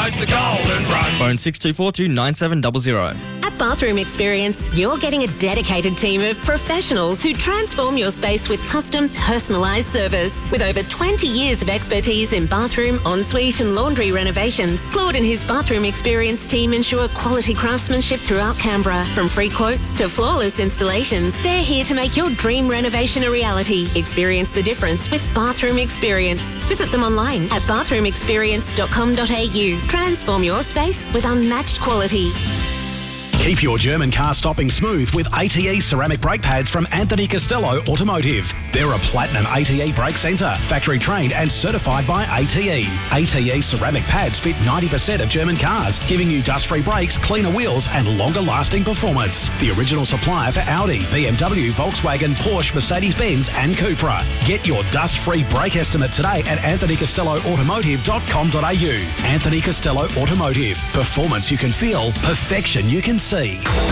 the golden rush. Phone 6242 9700. At Bathroom Experience, you're getting a dedicated team of professionals who transform your space with custom, personalised service. With over 20 years of expertise in bathroom, ensuite and laundry renovations, Claude and his Bathroom Experience team ensure quality craftsmanship throughout Canberra. From free quotes to flawless installations, they're here to make your dream renovation a reality. Experience the difference with Bathroom Experience. Visit them online at bathroomexperience.com.au. Transform your space with unmatched quality. Keep your German car stopping smooth with ATE ceramic brake pads from Anthony Costello Automotive. They're a platinum ATE brake centre, factory trained and certified by ATE. ATE ceramic pads fit 90% of German cars, giving you dust-free brakes, cleaner wheels and longer-lasting performance. The original supplier for Audi, BMW, Volkswagen, Porsche, Mercedes-Benz and Cupra. Get your dust-free brake estimate today at anthonycostelloautomotive.com.au. Anthony Costello Automotive. Performance you can feel, perfection you can see.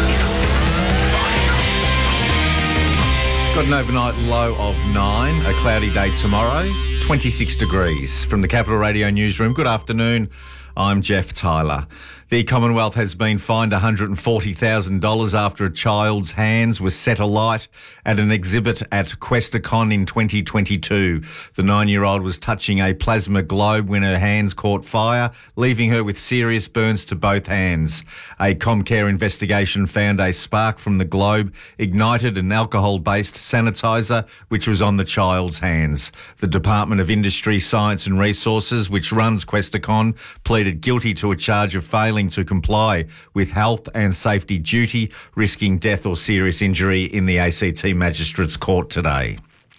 Got an overnight low of 9, a cloudy day tomorrow, 26 degrees. From the Capital Radio Newsroom, good afternoon. I'm Jeff Tyler. The Commonwealth has been fined $140,000 after a child's hands were set alight at an exhibit at Questacon in 2022. The 9-year-old was touching a plasma globe when her hands caught fire, leaving her with serious burns to both hands. A Comcare investigation found a spark from the globe ignited an alcohol-based sanitizer which was on the child's hands. The Department of Industry, Science and Resources, which runs Questacon, pleaded guilty to a charge of failing to comply with health and safety duty, risking death or serious injury in the ACT Magistrates Court today.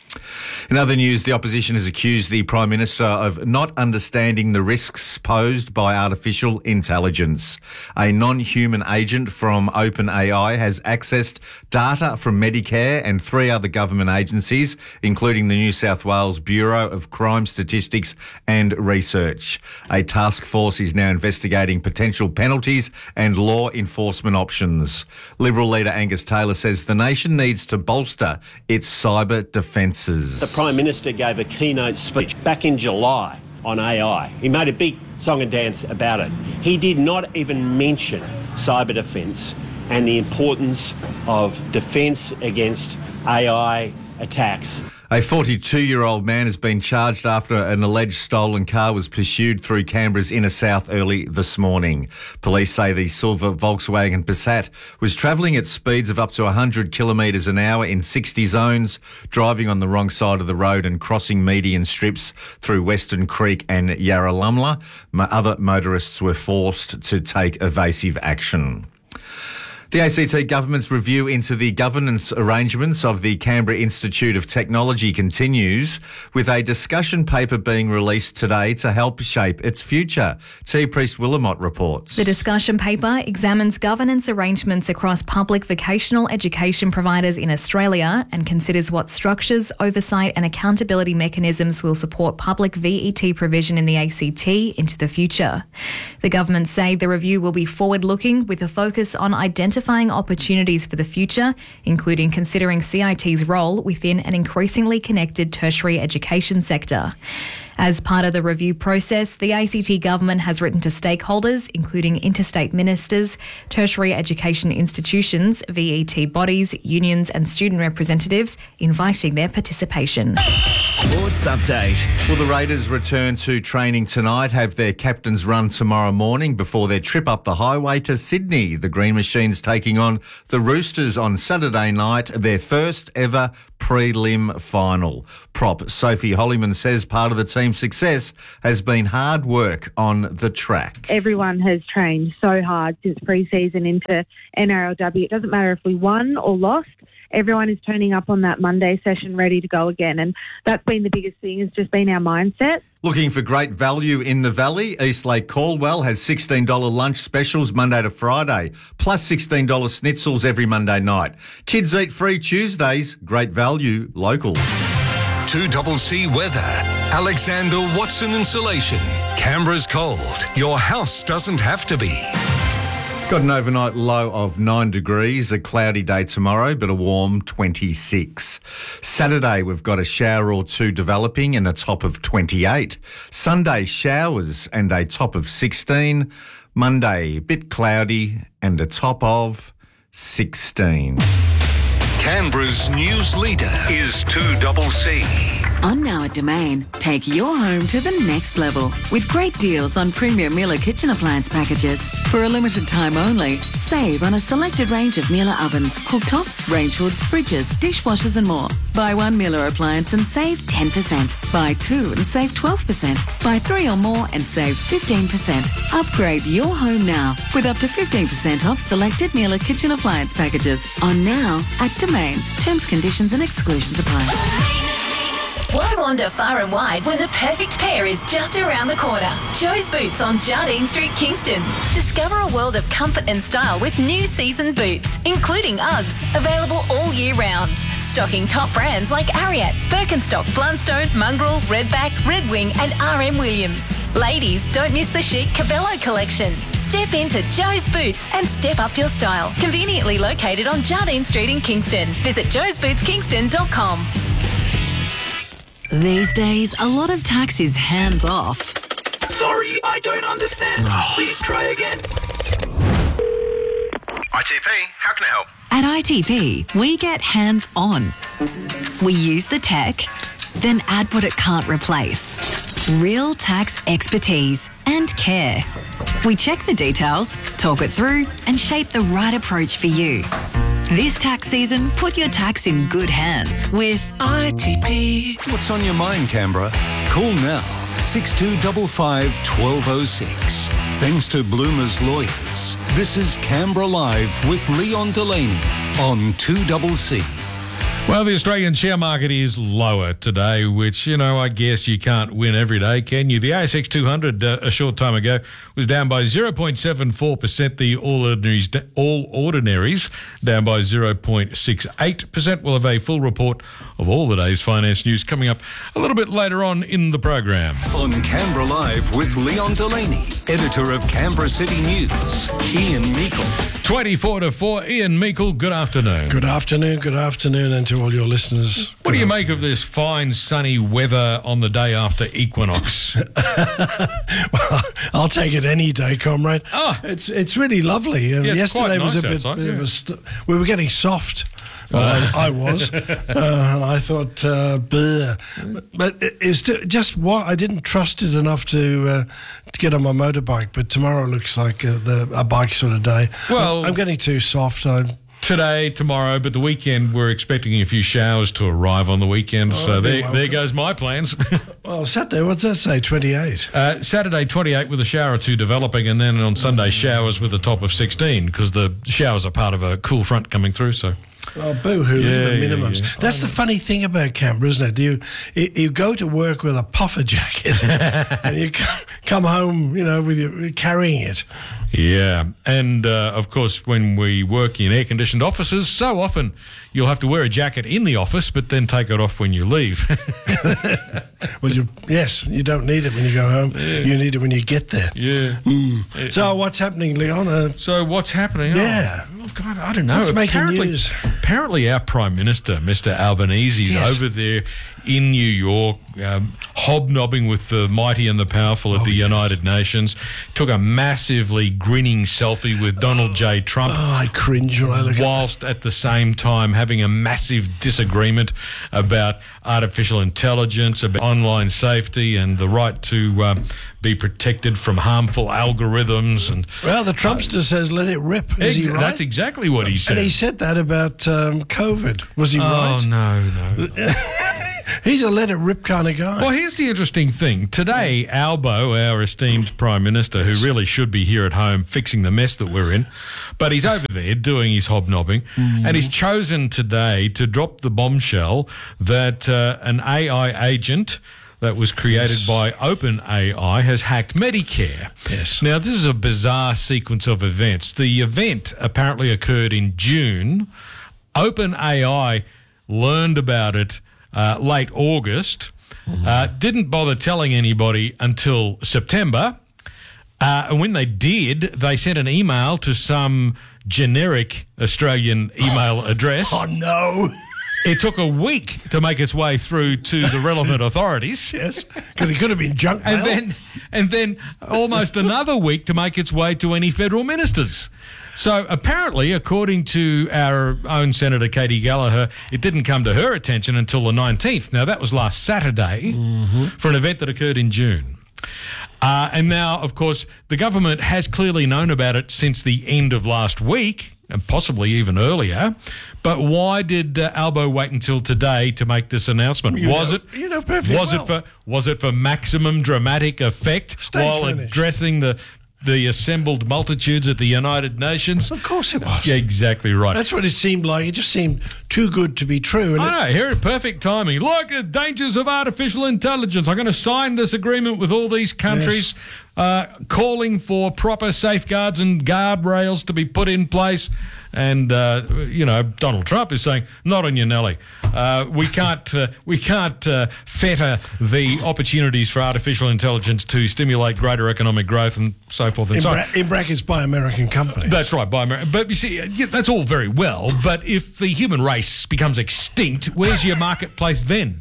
In other news, the opposition has accused the Prime Minister of not understanding the risks posed by artificial intelligence. A non-human agent from OpenAI has accessed data from Medicare and 3 other government agencies, including the New South Wales Bureau of Crime Statistics and Research. A task force is now investigating potential penalties and law enforcement options. Liberal leader Angus Taylor says the nation needs to bolster its cyber defences. The Prime Minister gave a keynote speech back in July on AI. He made a big song and dance about it. He did not even mention cyber defence and the importance of defence against AI attacks. A 42-year-old man has been charged after an alleged stolen car was pursued through Canberra's inner south early this morning. Police say the silver Volkswagen Passat was travelling at speeds of up to 100 kilometres an hour in 60 zones, driving on the wrong side of the road and crossing median strips through Western Creek and Yarralumla. Other motorists were forced to take evasive action. The ACT Government's review into the governance arrangements of the Canberra Institute of Technology continues, with a discussion paper being released today to help shape its future. T. Priest-Willamott reports. The discussion paper examines governance arrangements across public vocational education providers in Australia and considers what structures, oversight and accountability mechanisms will support public VET provision in the ACT into the future. The government say the review will be forward-looking with a focus on identifying opportunities for the future, including considering CIT's role within an increasingly connected tertiary education sector. As part of the review process, the ACT government has written to stakeholders, including interstate ministers, tertiary education institutions, VET bodies, unions and student representatives, inviting their participation. Sports update. Will the Raiders return to training tonight, have their captains run tomorrow morning before their trip up the highway to Sydney? The Green Machines taking on the Roosters on Saturday night, their first ever prelim final. Prop Sophie Hollyman says part of the team's success has been hard work on the track. Everyone has trained so hard since pre-season into NRLW. It doesn't matter if we won or lost. Everyone is turning up on that Monday session ready to go again. And that's been the biggest thing, has just been our mindset. Looking for great value in the Valley? Eastlake Caldwell has $16 lunch specials Monday to Friday, plus $16 schnitzels every Monday night. Kids eat free Tuesdays, great value, local. 2CC weather. Alexander Watson Insulation. Canberra's cold. Your house doesn't have to be. Got an overnight low of 9 degrees, a cloudy day tomorrow, but a warm 26. Saturday, we've got a shower or two developing and a top of 28. Sunday, showers and a top of 16. Monday, a bit cloudy and a top of 16. Canberra's news leader is 2CC. On Now at Domain, take your home to the next level with great deals on premium Miele kitchen appliance packages. For a limited time only, save on a selected range of Miele ovens, cooktops, range hoods, fridges, dishwashers and more. Buy one Miele appliance and save 10%. Buy two and save 12%. Buy three or more and save 15%. Upgrade your home now with up to 15% off selected Miele kitchen appliance packages. On Now at Domain. Terms, conditions and exclusions apply. Why wander far and wide when the perfect pair is just around the corner? Joe's Boots on Jardine Street, Kingston. Discover a world of comfort and style with new season boots, including Uggs, available all year round. Stocking top brands like Ariat, Birkenstock, Blundstone, Mongrel, Redback, Red Wing and RM Williams. Ladies, don't miss the chic Cabello collection. Step into Joe's Boots and step up your style. Conveniently located on Jardine Street in Kingston. Visit joesbootskingston.com. These days, a lot of tax is hands off. Sorry, I don't understand. Please try again. ITP, how can I help? At ITP, we get hands on. We use the tech, then add what it can't replace. Real tax expertise and care. We check the details, talk it through, and shape the right approach for you. This tax season, put your tax in good hands with ITP. What's on your mind, Canberra? Call now, 6255 1206. Thanks to Bloomer's Lawyers. This is Canberra Live with Leon Delaney on 2CC. Well, the Australian share market is lower today, which, I guess you can't win every day, can you? The ASX 200 a short time ago was down by 0.74%. The All Ordinaries down by 0.68%. We'll have a full report of all the day's finance news coming up a little bit later on in the program. On Canberra Live with Leon Delaney, editor of Canberra City News, Ian Meikle. 24 to 4, Ian Meikle, good afternoon. Good afternoon, and to all your listeners. What do you make of this fine sunny weather on the day after equinox? Well, I'll take it any day, comrade. Oh. It's really lovely. Yesterday was a bit outside, we were getting soft. I was, and I thought, bleh. But it's just what I didn't trust it enough to get on my motorbike. But tomorrow looks like a bike sort of day. Well, I'm getting too soft. Today, tomorrow, but the weekend we're expecting a few showers to arrive on the weekend. So there goes my plans. Well, Saturday, what's that say? 28. Saturday 28 with a shower or two developing, and then on Sunday showers with a top of 16 because the showers are part of a cool front coming through. So. Oh, boo-hoo, look at the minimums. Yeah. That's the funny thing about Canberra, isn't it? You go to work with a puffer jacket and you come home, with carrying it. Yeah, and of course, when we work in air-conditioned offices, so often you'll have to wear a jacket in the office, but then take it off when you leave. Well, you don't need it when you go home. Yeah. You need it when you get there. Yeah. So what's happening, Leon? So what's happening? Yeah. Oh, God, I don't know. What's making news? Apparently our Prime Minister, Mr. Albanese, is over there in New York, hobnobbing with the mighty and the powerful at the United Nations. Took a massively grinning selfie with Donald J. Trump. Oh, I cringe when I look whilst at the same time having a massive disagreement about artificial intelligence, about online safety and the right to be protected from harmful algorithms. And well, the Trumpster says let it rip. Is he right? That's exactly what he said. And he said that about COVID. Was he right? Oh, no. He's a let it rip kind of guy. Well, here's the interesting thing. Today, Albo, our esteemed Prime Minister, who really should be here at home fixing the mess that we're in, but he's over there doing his hobnobbing, and he's chosen today to drop the bombshell that an AI agent that was created by OpenAI has hacked Medicare. Yes. Now, this is a bizarre sequence of events. The event apparently occurred in June. OpenAI learned about it late August, didn't bother telling anybody until September. And when they did, they sent an email to some generic Australian email address. Oh, no. It took a week to make its way through to the relevant authorities. Yes, because it could have been junk mail. And then almost another week to make its way to any federal ministers. So apparently, according to our own Senator Katie Gallagher, it didn't come to her attention until the 19th. Now, that was last Saturday for an event that occurred in June. And now, of course, the government has clearly known about it since the end of last week, and possibly even earlier. But why did Albo wait until today to make this announcement? Was it for maximum dramatic effect while addressing the assembled multitudes at the United Nations? Of course it was. Yeah, exactly right. That's what it seemed like. It just seemed too good to be true. I know. Here at perfect timing. Look at dangers of artificial intelligence. I'm going to sign this agreement with all these countries, calling for proper safeguards and guardrails to be put in place. And Donald Trump is saying, "Not on your Nelly. We can't fetter the opportunities for artificial intelligence to stimulate greater economic growth and so forth and so on." In brackets, by American companies. That's right, by American. But you see, that's all very well. But if the human race becomes extinct, where's your marketplace then?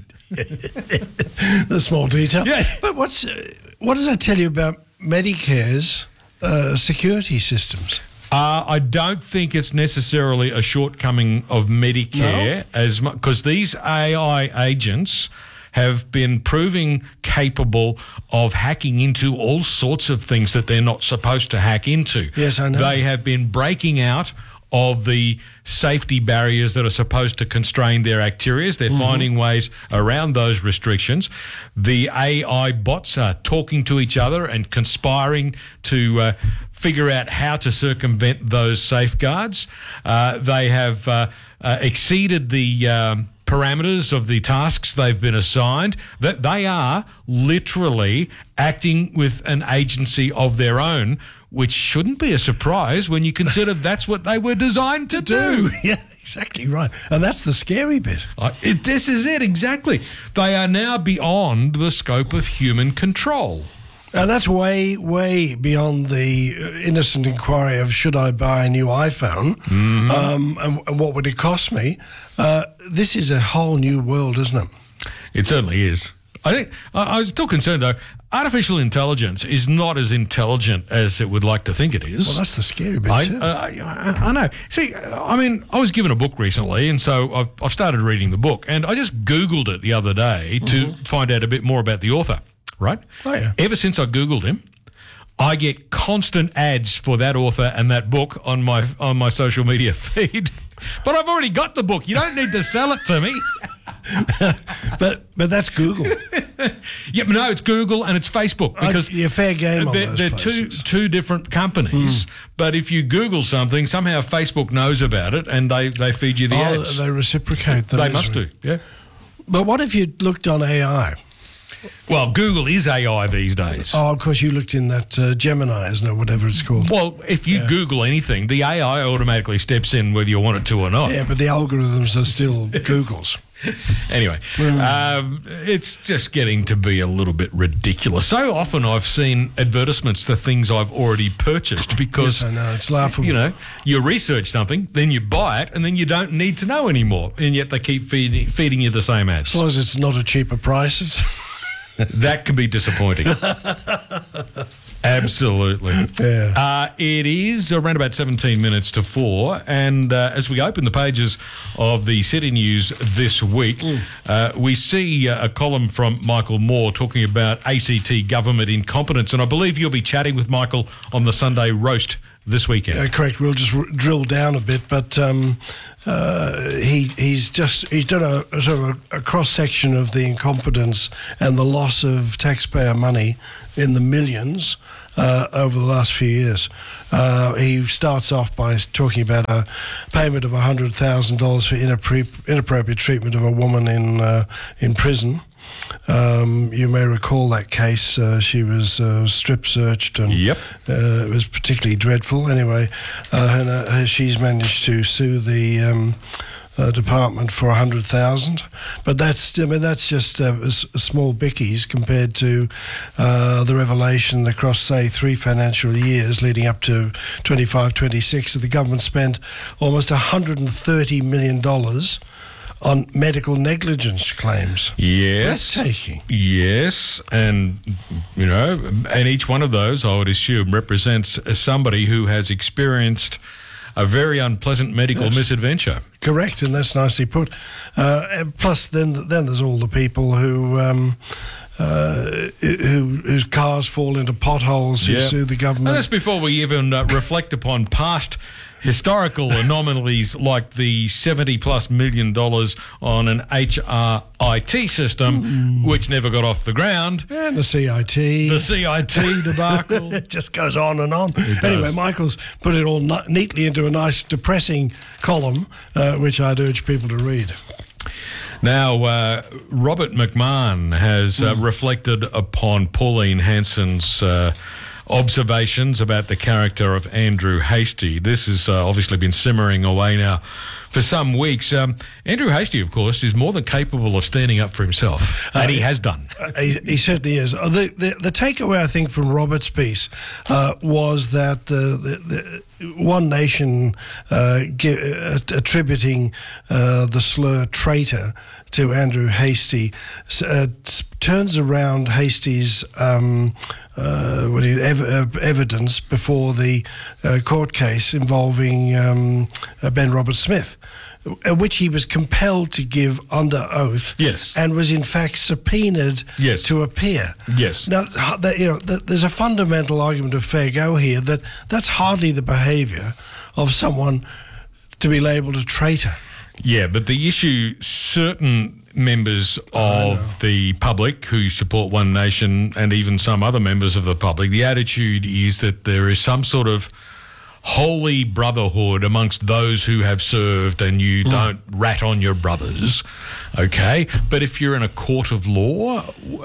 The small detail. Yes. But what does that tell you about Medicare's security systems? I don't think it's necessarily a shortcoming of Medicare as much, because these AI agents have been proving capable of hacking into all sorts of things that they're not supposed to hack into. Yes, I know. They have been breaking out of the safety barriers that are supposed to constrain their activities. They're finding ways around those restrictions. The AI bots are talking to each other and conspiring to figure out how to circumvent those safeguards. They have exceeded the parameters of the tasks they've been assigned, that they are literally acting with an agency of their own, which shouldn't be a surprise when you consider that's what they were designed to do. Yeah, exactly right. And that's the scary bit. This is it, exactly. They are now beyond the scope of human control. And that's way, way beyond the innocent inquiry of should I buy a new iPhone and what would it cost me. This is a whole new world, isn't it? It certainly is. I think I was still concerned, though. Artificial intelligence is not as intelligent as it would like to think it is. Well, that's the scary bit, too. I know. See, I mean, I was given a book recently, and so I've started reading the book, and I just Googled it the other day to find out a bit more about the author, right? Oh, yeah. Ever since I Googled him, I get constant ads for that author and that book on my social media feed. But I've already got the book. You don't need to sell it to me. but that's Google. Yeah, but no, it's Google and it's Facebook, because fair game. They're two different companies. But if you Google something, somehow Facebook knows about it and they feed you the ads. They reciprocate them. They must do. Yeah. But what if you looked on AI? Well, Google is AI these days. Oh, of course, you looked in that Gemini, isn't it, whatever it's called? Well, if you Google anything, the AI automatically steps in whether you want it to or not. Yeah, but the algorithms are still Google's. Anyway, it's just getting to be a little bit ridiculous. So often I've seen advertisements to things I've already purchased because, yes, I know, it's laughable. You know, you research something, then you buy it, and then you don't need to know anymore, and yet they keep feeding you the same ads. As long as it's not a cheaper price. That can be disappointing. Absolutely. Yeah. It is around about 17 minutes to 4, and as we open the pages of the City News this week, we see a column from Michael Moore talking about ACT government incompetence, and I believe you'll be chatting with Michael on the Sunday roast this weekend. Correct. We'll just drill down a bit, but he's done a sort of a cross section of the incompetence and the loss of taxpayer money in the millions over the last few years. He starts off by talking about a payment of $100,000 for inappropriate treatment of a woman in prison. You may recall that case. She was strip searched, and it was particularly dreadful. Anyway, and she's managed to sue the department for $100,000, but that's just small bickies compared to the revelation across, say, 3 financial years leading up to 25-26 that the government spent almost $130 million on medical negligence claims. Yes. Breathtaking. Yes. And, and each one of those, I would assume, represents somebody who has experienced a very unpleasant medical misadventure. Correct, and that's nicely put. Plus, then there's all the people whose cars fall into potholes who sue the government. And that's before we even reflect upon past historical anomalies like the $70+ million on an HRIT system, which never got off the ground. And the CIT. The CIT debacle. It just goes on and on. Anyway, Michael's put it all neatly into a nice depressing column, which I'd urge people to read. Now, Robert McMahon has reflected upon Pauline Hanson's observations about the character of Andrew Hastie. This has obviously been simmering away now for some weeks. Andrew Hastie, of course, is more than capable of standing up for himself, and he has done. He certainly is. The takeaway, I think, from Robert's piece was that the One Nation attributing the slur traitor to Andrew Hastie turns around Hastie's evidence before the court case involving Ben Roberts-Smith, which he was compelled to give under oath, and was in fact subpoenaed to appear. Yes. Now, there's a fundamental argument of fair go here that that's hardly the behaviour of someone to be labelled a traitor. Yeah, but the issue, certain members of the public who support One Nation and even some other members of the public, the attitude is that there is some sort of holy brotherhood amongst those who have served, and you don't rat on your brothers, okay? But if you're in a court of law,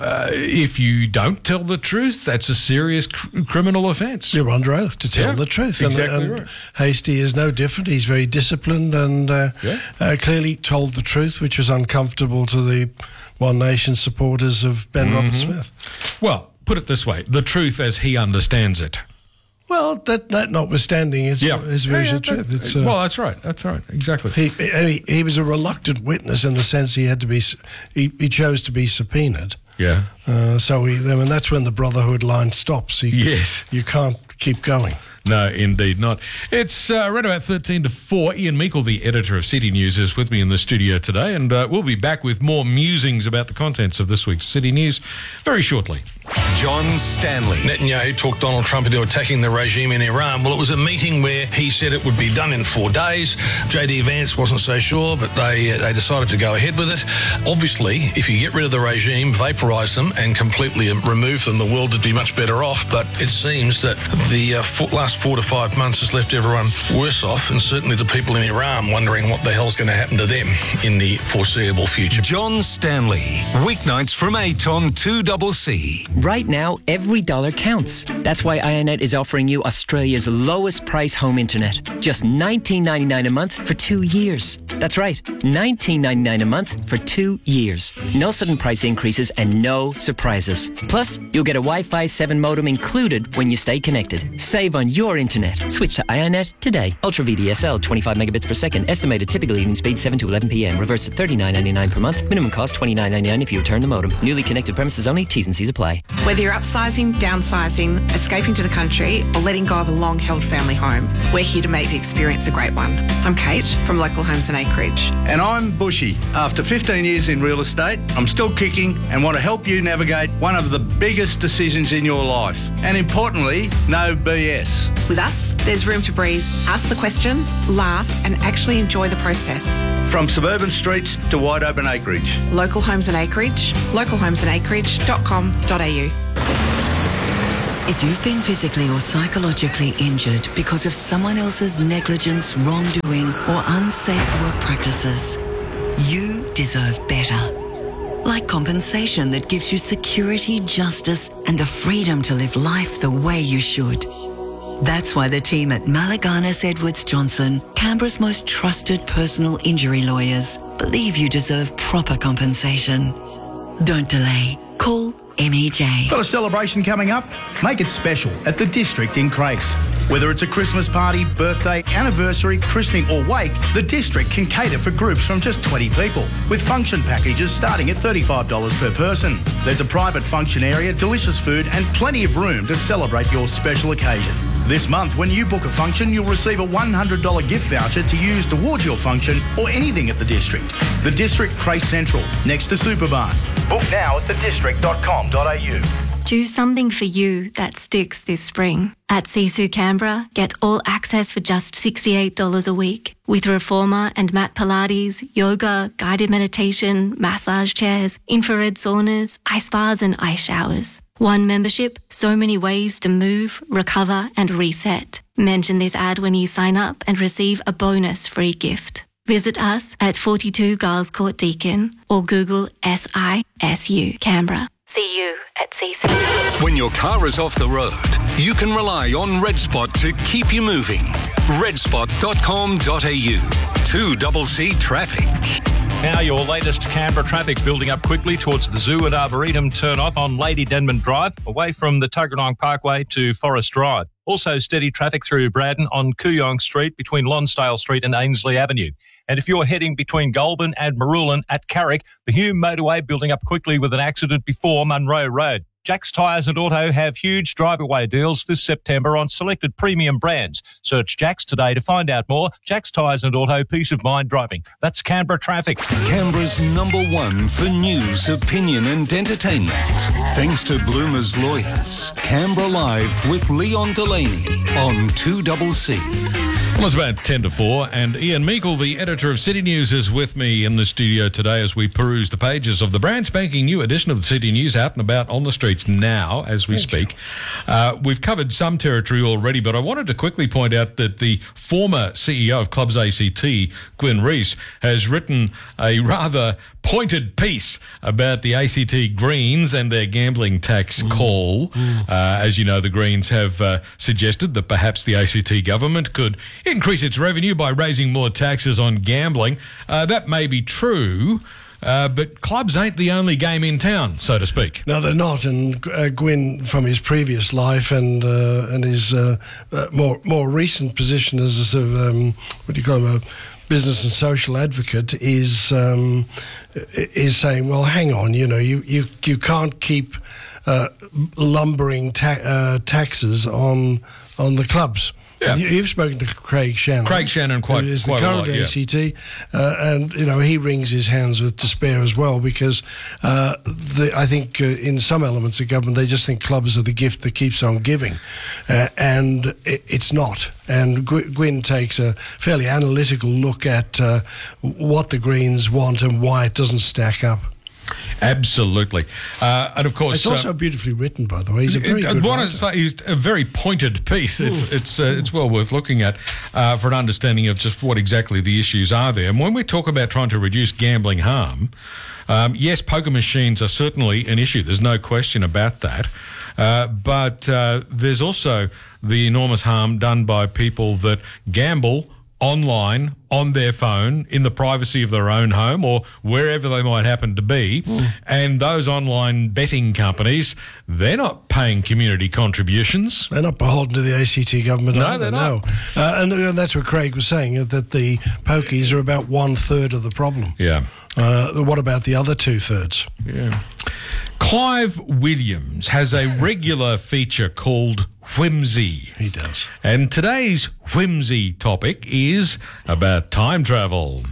if you don't tell the truth, that's a serious criminal offence. You're under oath to tell the truth. Exactly right. Hastie is no different. He's very disciplined and clearly told the truth, which was uncomfortable to the One Nation supporters of Ben Roberts-Smith. Well, put it this way, the truth as he understands it. Well, that notwithstanding, his version of truth. It's, well, that's right. That's right. Exactly. He was a reluctant witness in the sense he had to be. He chose to be subpoenaed. Yeah. So that's when the brotherhood line stops. You can't keep going. No, indeed not. It's right about 13 to 4. Ian Meikle, the editor of City News, is with me in the studio today, and we'll be back with more musings about the contents of this week's City News very shortly. John Stanley. Netanyahu talked Donald Trump into attacking the regime in Iran. Well, it was a meeting where he said it would be done in 4 days. J.D. Vance wasn't so sure, but they decided to go ahead with it. Obviously, if you get rid of the regime, vaporise them and completely remove them, the world would be much better off. But it seems that the last 4 to 5 months has left everyone worse off, and certainly the people in Iran wondering what the hell's going to happen to them in the foreseeable future. John Stanley, weeknights from 8 on 2CC. Right now, every dollar counts. That's why IONET is offering you Australia's lowest price home internet. Just $19.99 a month for 2 years. That's right, $19.99 a month for 2 years. No sudden price increases and no surprises. Plus, you'll get a Wi-Fi 7 modem included when you stay connected. Save on your internet. Switch to IONET today. Ultra VDSL, 25 megabits per second. Estimated typical evening speed 7 to 11 p.m. Reverse at $39.99 per month. Minimum cost $29.99 if you return the modem. Newly connected premises only. T's and C's apply. Whether you're upsizing, downsizing, escaping to the country, or letting go of a long-held family home, we're here to make the experience a great one. I'm Kate from Local Homes and Acreage. And I'm Bushy. After 15 years in real estate, I'm still kicking and want to help you navigate one of the biggest decisions in your life. And importantly, no BS. With us, there's room to breathe, ask the questions, laugh, and actually enjoy the process. From suburban streets to wide open acreage. Local Homes and Acreage, localhomesandacreage.com.au. If you've been physically or psychologically injured because of someone else's negligence, wrongdoing, or unsafe work practices, you deserve better. Like compensation that gives you security, justice, and the freedom to live life the way you should. That's why the team at Malaganas Edwards Johnson, Canberra's most trusted personal injury lawyers, believe you deserve proper compensation. Don't delay. Call MEJ. Got a celebration coming up? Make it special at the District in Crace. Whether it's a Christmas party, birthday, anniversary, christening or wake, the District can cater for groups from just 20 people, with function packages starting at $35 per person. There's a private function area, delicious food and plenty of room to celebrate your special occasion. This month, when you book a function, you'll receive a $100 gift voucher to use towards your function or anything at the District. The District Crace Central, next to Superbarn. Book now at thedistrict.com.au. Do something for you that sticks this spring. At Sisu Canberra, get all access for just $68 a week. With reformer and mat Pilates, yoga, guided meditation, massage chairs, infrared saunas, ice baths and ice showers. One membership, so many ways to move, recover and reset. Mention this ad when you sign up and receive a bonus free gift. Visit us at 42 Giles Court Deakin or Google SISU Canberra. See you at CC. When your car is off the road, you can rely on RedSpot to keep you moving. redspot.com.au. 2CC Traffic. Now your latest Canberra traffic building up quickly towards the Zoo at Arboretum turn off on Lady Denman Drive, away from the Tuggeranong Parkway to Forest Drive. Also steady traffic through Braddon on Kooyong Street between Lonsdale Street and Ainsley Avenue. And if you're heading between Goulburn and Marulan at Carrick, the Hume motorway building up quickly with an accident before Munro Road. Jack's Tyres and Auto have huge drive-away deals this September on selected premium brands. Search Jack's today to find out more. Jack's Tyres and Auto, peace of mind driving. That's Canberra traffic. Canberra's #1 for news, opinion and entertainment. Thanks to Bloomer's Lawyers. Canberra Live with Leon Delaney on 2CC. Well, it's about 10 to 4, and Ian Meikle, the editor of City News, is with me in the studio today as we peruse the pages of the brand spanking new edition of the City News, out and about on the streets now as we speak. We've covered some territory already, but I wanted to quickly point out that the former CEO of Clubs ACT, Gwyn Rees, has written a rather pointed piece about the ACT Greens and their gambling tax call. As you know, the Greens have suggested that perhaps the ACT government could increase its revenue by raising more taxes on gambling. That may be true, but clubs ain't the only game in town, so to speak. No, they're not. And Gwyn, from his previous life and his more recent position as a sort of, what do you call him, a business and social advocate, is saying, well, hang on, you can't keep lumbering taxes on the clubs. Yeah. You've spoken to Craig Shannon. Quite a lot, is the current ACT, and he wrings his hands with despair as well, because I think in some elements of government they just think clubs are the gift that keeps on giving, and it's not. And Gwyn takes a fairly analytical look at what the Greens want and why it doesn't stack up. Absolutely. And of course, it's also beautifully written, by the way. He's a very good writer. He's a very pointed piece. It's well worth looking at for an understanding of just what exactly the issues are there. And when we talk about trying to reduce gambling harm, yes, poker machines are certainly an issue. There's no question about that. But there's also the enormous harm done by people that gamble online, on their phone, in the privacy of their own home or wherever they might happen to be. And those online betting companies, they're not paying community contributions. They're not beholden to the ACT government. No, they're not. And that's what Craig was saying, that the pokies are about 1/3 of the problem. Yeah. What about the other 2/3? Yeah. Clive Williams has a regular feature called Whimsy. He does. And today's whimsy topic is about time travel.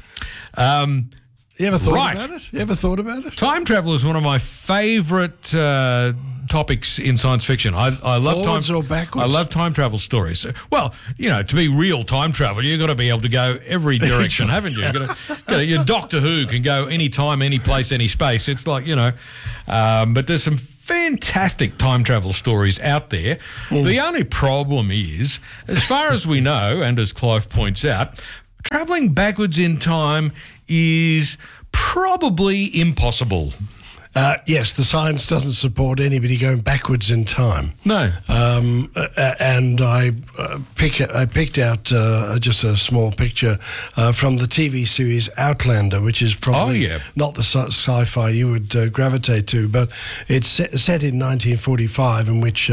You ever thought about it? You ever thought about it? Time travel is one of my favourite topics in science fiction. I love Forwards or backwards? I love time travel stories. Well, to be real time travel, you've got to be able to go every direction, haven't you? Your Doctor Who can go any time, any place, any space. It's like, but there's some fantastic time travel stories out there. The only problem is, as far as we know, and as Clive points out, travelling backwards in time is probably impossible. Yes, the science doesn't support anybody going backwards in time. No. And I picked out just a small picture from the TV series Outlander, which is probably not the sci-fi you would gravitate to, but it's set in 1945, in which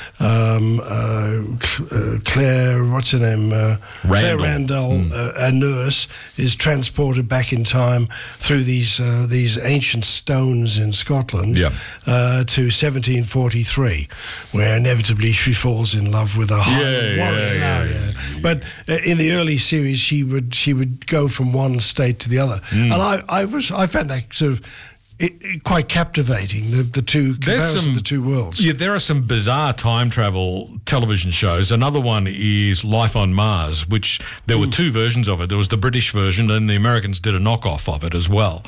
Claire, what's her name? Claire Randall, a nurse, is transported back in time through these ancient stones in Scotland to 1743, where inevitably she falls in love with a Highland warrior. But in the early series, she would go from one state to the other, and I found that sort of quite captivating, the two comparison of the two worlds. Yeah, there are some bizarre time travel television shows. Another one is Life on Mars, which there were two versions of it. There was the British version, and the Americans did a knockoff of it as well.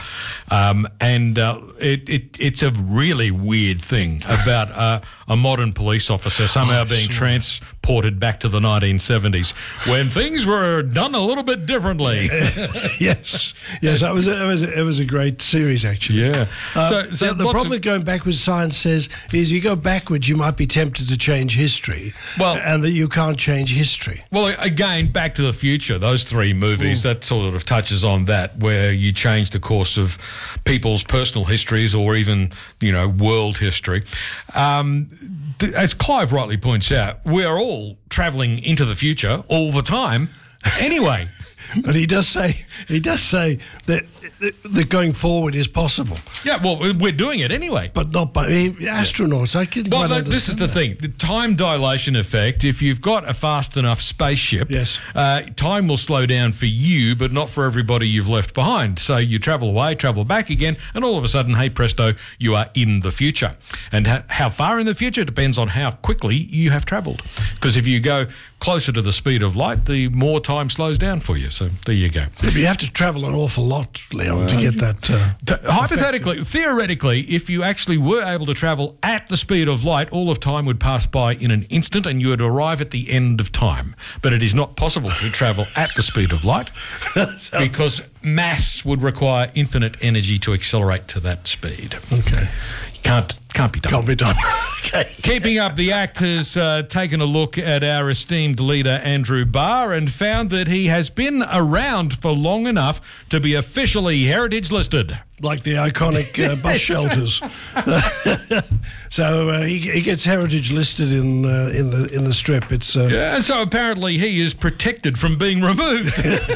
It's a really weird thing about a modern police officer somehow being transported back to the 1970s when things were done a little bit differently. Yes, it was a great series, actually. Yeah. So the problem with going backwards, science says, is you go backwards, you might be tempted to change history, and that you can't change history. Well, again, Back to the Future, those three movies, that sort of touches on that, where you change the course of people's personal histories or even, world history. As Clive rightly points out, we're all travelling into the future all the time anyway. But he does say that going forward is possible. Yeah, well, we're doing it anyway. But not by astronauts. I can quite understand this is the thing. The time dilation effect, if you've got a fast enough spaceship, time will slow down for you, but not for everybody you've left behind. So you travel away, travel back again, and all of a sudden, hey presto, you are in the future. And how far in the future depends on how quickly you have travelled. Because if you go closer to the speed of light, the more time slows down for you. So there you go. You have to travel an awful lot, Leon, to get that. Hypothetically, theoretically, if you actually were able to travel at the speed of light, all of time would pass by in an instant and you would arrive at the end of time. But it is not possible to travel at the speed of light because mass would require infinite energy to accelerate to that speed. Okay. Can't be done. Can't be done. Okay. Keeping Up the Act has taken a look at our esteemed leader, Andrew Barr, and found that he has been around for long enough to be officially heritage listed. Like the iconic bus shelters. So he gets heritage listed in the strip. It's and so apparently he is protected from being removed.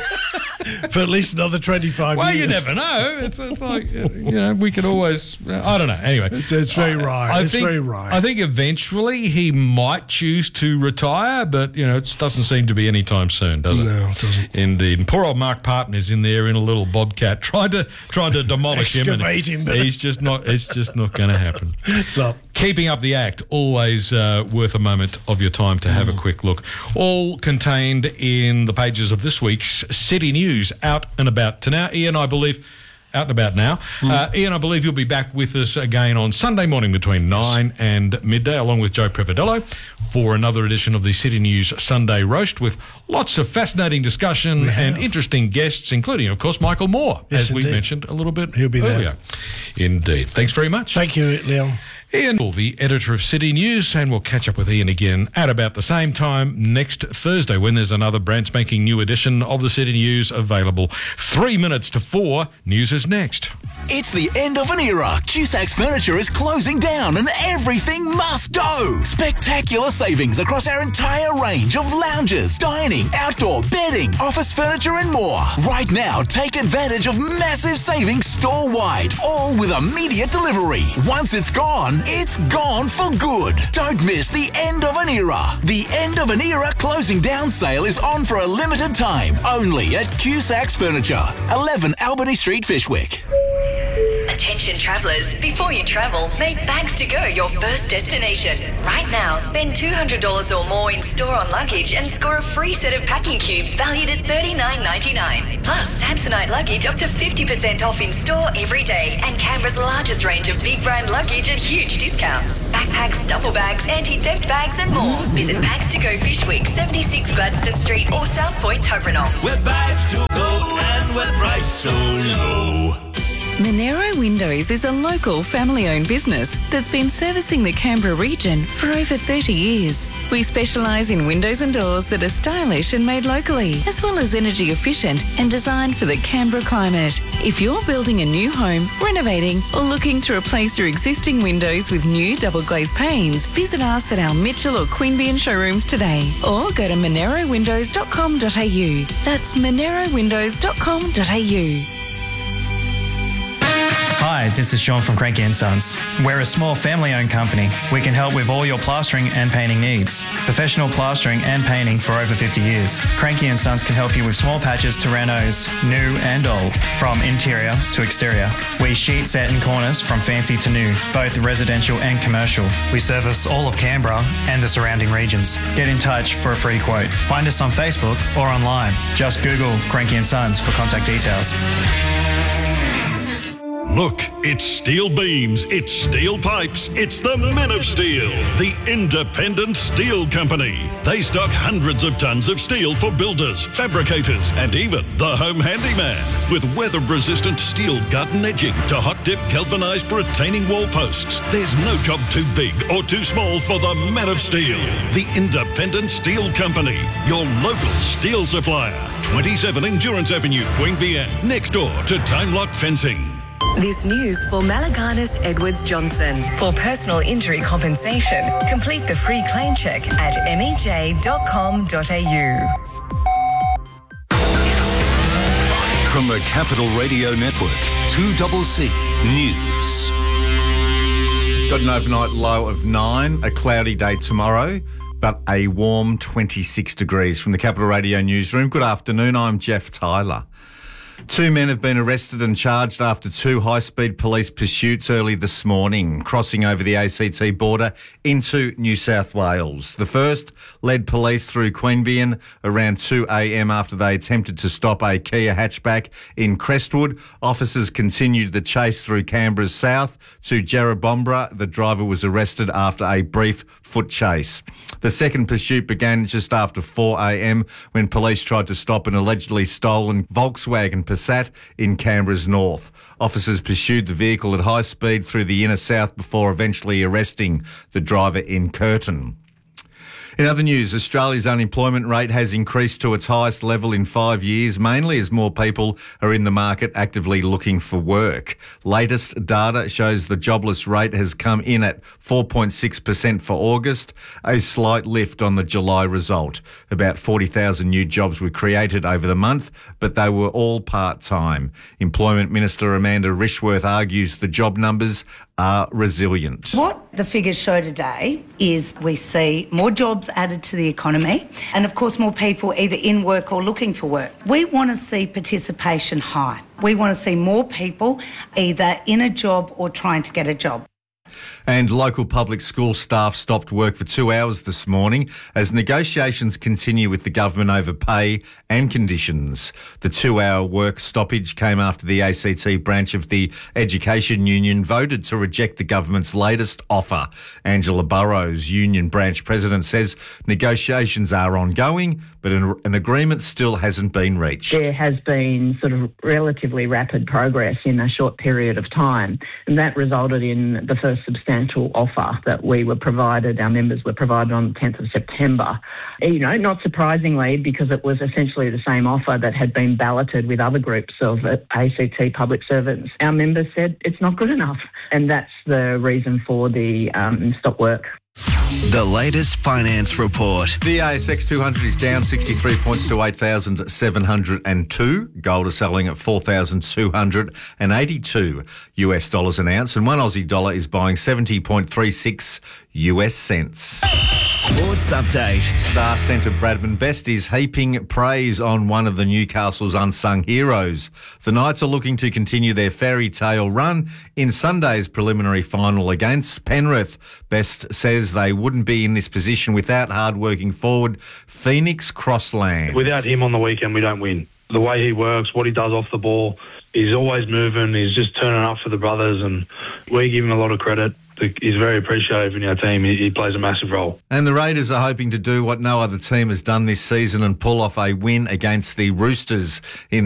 For at least another 25 years. Well, you never know. It's like, we could always... I don't know. Anyway. It's very right. It's very right. I think eventually he might choose to retire, but, it doesn't seem to be anytime soon, does it? No, it doesn't. Indeed. And poor old Mark Parton is in there in a little bobcat trying to demolish him. Excavate him. It's just not going to happen. It's up. Keeping Up the Act, always worth a moment of your time to have a quick look. All contained in the pages of this week's City News, out and about to now. Ian, I believe... Out and about now. Ian, I believe you'll be back with us again on Sunday morning between 9 and midday, along with Joe Prevedello, for another edition of the City News Sunday Roast with lots of fascinating discussion and interesting guests, including, of course, Michael Moore, as we mentioned a little bit He'll be earlier. There. Indeed. Thanks very much. Thank you, Leon. Ian, the editor of City News, and we'll catch up with Ian again at about the same time next Thursday when there's another brand spanking new edition of the City News available. 3 minutes to 4, news is next. It's the end of an era. Cusac's Furniture is closing down and everything must go. Spectacular savings across our entire range of lounges, dining, outdoor, bedding, office furniture and more. Right now, take advantage of massive savings store-wide, all with immediate delivery. Once it's gone for good. Don't miss the end of an era. The end of an era closing down sale is on for a limited time, only at Cusac's Furniture, 11 Albany Street, Fishwick. Attention travellers, before you travel, make Bags to Go your first destination. Right now, spend $200 or more in store-on luggage and score a free set of packing cubes valued at $39.99. Plus, Samsonite luggage up to 50% off in store every day, and Canberra's largest range of big brand luggage at huge discounts. Backpacks, duffel bags, anti-theft bags and more. Visit Bags to Go Fishwick, 76 Gladstone Street or South Point Tuggeranong. With Bags to Go and with price so low. Monero Windows is a local family-owned business that's been servicing the Canberra region for over 30 years. We specialise in windows and doors that are stylish and made locally, as well as energy efficient and designed for the Canberra climate. If you're building a new home, renovating, or looking to replace your existing windows with new double glazed panes, visit us at our Mitchell or Queanbeyan showrooms today, or go to monerowindows.com.au. That's monerowindows.com.au. Hi, this is Sean from Cranky & Sons. We're a small family-owned company. We can help with all your plastering and painting needs. Professional plastering and painting for over 50 years. Cranky & Sons can help you with small patches to renos, new and old, from interior to exterior. We sheet, set and corners from fancy to new, both residential and commercial. We service all of Canberra and the surrounding regions. Get in touch for a free quote. Find us on Facebook or online. Just Google Cranky & Sons for contact details. Look, it's steel beams, it's steel pipes, it's the Men of Steel, the independent steel company. They stock hundreds of tons of steel for builders, fabricators, and even the home handyman. With weather-resistant steel garden edging to hot-dip galvanised retaining wall posts, there's no job too big or too small for the Men of Steel, the independent steel company. Your local steel supplier. 27 Endurance Avenue, Queanbeyan, next door to Time Lock Fencing. This news for Malaganas Edwards Johnson. For personal injury compensation, complete the free claim check at mej.com.au. From the Capital Radio Network, 2CC News. Got an overnight low of 9, a cloudy day tomorrow, but a warm 26 degrees. From the Capital Radio Newsroom, good afternoon, I'm Jeff Tyler. 2 men have been arrested and charged after 2 high-speed police pursuits early this morning, crossing over the ACT border into New South Wales. The first led police through Queanbeyan around 2 a.m. after they attempted to stop a Kia hatchback in Crestwood. Officers continued the chase through Canberra's south to Jerrabombra. The driver was arrested after a brief foot chase. The second pursuit began just after 4 a.m. when police tried to stop an allegedly stolen Volkswagen Passat in Canberra's north. Officers pursued the vehicle at high speed through the inner south before eventually arresting the driver in Curtin. In other news, Australia's unemployment rate has increased to its highest level in 5 years, mainly as more people are in the market actively looking for work. Latest data shows the jobless rate has come in at 4.6% for August, a slight lift on the July result. About 40,000 new jobs were created over the month, but they were all part-time. Employment Minister Amanda Rishworth argues the job numbers are resilient. What the figures show today is we see more jobs added to the economy and, of course, more people either in work or looking for work. We want to see participation high. We want to see more people either in a job or trying to get a job. And local public school staff stopped work for 2 hours this morning as negotiations continue with the government over pay and conditions. The 2-hour work stoppage came after the ACT branch of the Education Union voted to reject the government's latest offer. Angela Burrows, union branch president, says negotiations are ongoing, but an agreement still hasn't been reached. There has been sort of relatively rapid progress in a short period of time, and that resulted in the first substantial offer that we were provided, our members were provided on the 10th of September. You know, not surprisingly, because it was essentially the same offer that had been balloted with other groups of ACT public servants. Our members said it's not good enough, and that's the reason for the stop work. The latest finance report. The ASX 200 is down 63 points to 8,702. Gold is selling at 4,282 US dollars an ounce, and one Aussie dollar is buying 70.36 US cents. Sports update. Star centre Bradman Best is heaping praise on one of the Newcastle's unsung heroes. The Knights are looking to continue their fairy tale run in Sunday's preliminary final against Penrith. Best says they wouldn't be in this position without hard-working forward Phoenix Crossland. Without him on the weekend, we don't win. The way he works, what he does off the ball, he's always moving, he's just turning up for the brothers, and we give him a lot of credit. He's very appreciative in our team. He plays a massive role. And the Raiders are hoping to do what no other team has done this season and pull off a win against the Roosters in